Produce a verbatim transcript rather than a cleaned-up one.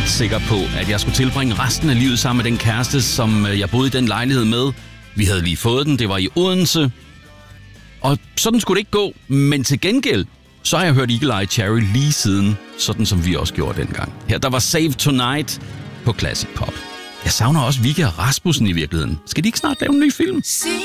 ret sikker på, at jeg skulle tilbringe resten af livet sammen med den kæreste, som jeg boede i den lejlighed med. Vi havde lige fået den, det var i Odense. Og sådan skulle det ikke gå, men til gengæld, så har jeg hørt Eagle Eye Cherry lige siden, sådan som vi også gjorde dengang. Her der var Save Tonight på Classic Pop. Jeg savner også Vigga og Rasmussen i virkeligheden. Skal de ikke snart lave en ny film?